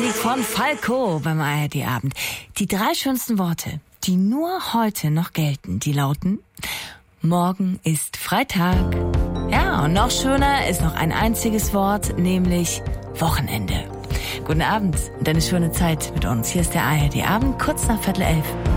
Musik von Falco beim ARD-Abend. Die 3 schönsten Worte, die nur heute noch gelten, die lauten: Morgen ist Freitag. Ja, und noch schöner ist noch ein einziges Wort, nämlich Wochenende. Guten Abend und eine schöne Zeit mit uns. Hier ist der ARD-Abend, kurz nach 10:15.